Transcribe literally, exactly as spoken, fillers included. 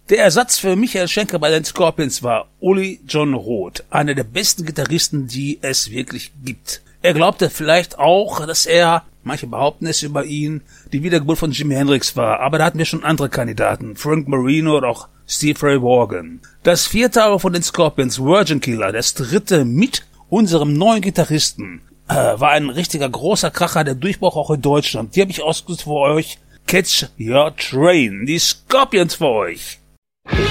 Der Ersatz für Michael Schenker bei den Scorpions war Uli John Roth, einer der besten Gitarristen, die es wirklich gibt. Er glaubte vielleicht auch, dass er, manche behaupten es über ihn, die Wiedergeburt von Jimi Hendrix war, aber da hatten wir schon andere Kandidaten, Frank Marino oder auch Steve Ray Vaughan. Das vierte Album von den Scorpions, Virgin Killer, das dritte mit unserem neuen Gitarristen, äh, war ein richtiger großer Kracher, der Durchbruch auch in Deutschland. Die habe ich ausgesucht für euch. Catch Your Train, die Scorpions für euch.